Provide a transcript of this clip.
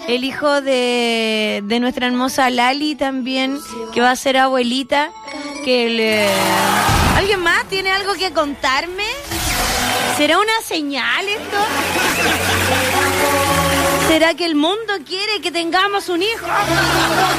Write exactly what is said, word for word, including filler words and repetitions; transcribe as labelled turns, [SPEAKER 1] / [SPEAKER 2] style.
[SPEAKER 1] el hijo de, de nuestra hermosa Lali también, que va a ser abuelita. Que le... ¿Alguien más tiene algo que contarme? ¿Será una señal esto? ¿Será que el mundo quiere que tengamos un hijo?